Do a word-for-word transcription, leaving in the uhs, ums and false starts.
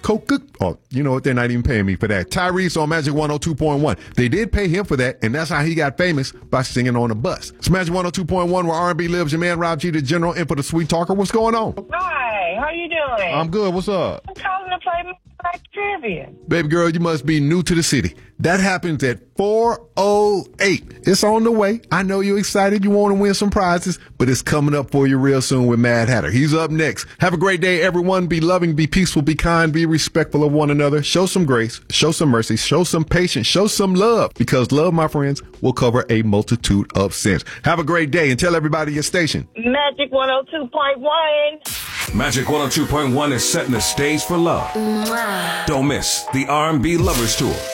Coca. Oh, you know what? They're not even paying me for that. Tyrese on Magic one oh two point one. They did pay him for that, and that's how he got famous, by singing on a bus. It's Magic one oh two point one where R and B lives. Your man Rob G, the General, in for the Sweet Talker. What's going on? Hi, how you doing? I'm good. What's up? I'm calling to play my Black Trivia. Baby girl, you must be new to the city. That happens at four oh eight. It's on the way. I know you're excited. You want to win some prizes, but it's coming up for you real soon with Mad Hatter. He's up next. Have a great day, everyone. Be loving, be peaceful, be kind, be respectful of one another. Show some grace, show some mercy, show some patience, show some love, because love, my friends, will cover a multitude of sins. Have a great day and tell everybody your station. Magic one oh two point one. Magic one oh two point one is setting the stage for love. Don't miss the R and B Lovers Tour.